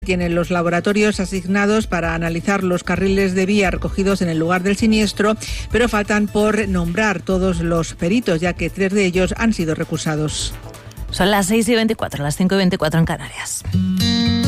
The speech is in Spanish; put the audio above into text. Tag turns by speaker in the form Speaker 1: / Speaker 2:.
Speaker 1: tienen los laboratorios asignados para analizar los carriles de vía recogidos en el lugar del siniestro, pero faltan por nombrar todos los peritos, ya que 3 de ellos han sido recusados.
Speaker 2: Son las 6:24, las 5:24 en Canarias.